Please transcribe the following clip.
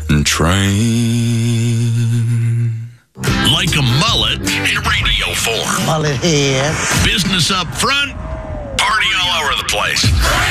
train. Like a mullet in radio form. Mullet head. Business up front, party all over the place.